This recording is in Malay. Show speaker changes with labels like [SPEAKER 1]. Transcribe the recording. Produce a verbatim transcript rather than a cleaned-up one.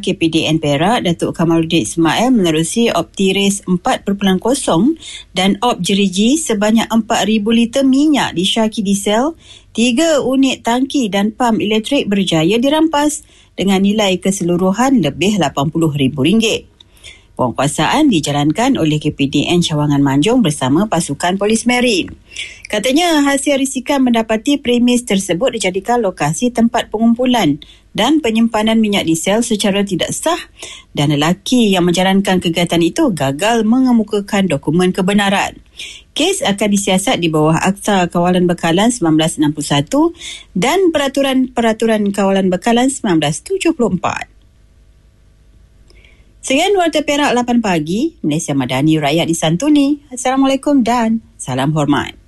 [SPEAKER 1] K P D N Perak, Datuk Kamaluddin Ismail menerusi op tiris empat titik kosong dan op jeriji sebanyak empat ribu liter minyak di Syaki Diesel, tiga unit tangki dan pam elektrik berjaya dirampas dengan nilai keseluruhan lebih lapan puluh ribu ringgit. Penguasaan dijalankan oleh K P D N Cawangan Manjung bersama pasukan Polis Marin. Katanya hasil risikan mendapati premis tersebut dijadikan lokasi tempat pengumpulan dan penyimpanan minyak diesel secara tidak sah dan lelaki yang menjalankan kegiatan itu gagal mengemukakan dokumen kebenaran. Kes akan disiasat di bawah Akta Kawalan Bekalan seribu sembilan ratus enam puluh satu dan Peraturan-Peraturan Kawalan Bekalan seribu sembilan ratus tujuh puluh empat. Sekian Warta Perak lapan pagi, Malaysia Madani, rakyat disantuni. Assalamualaikum dan salam hormat.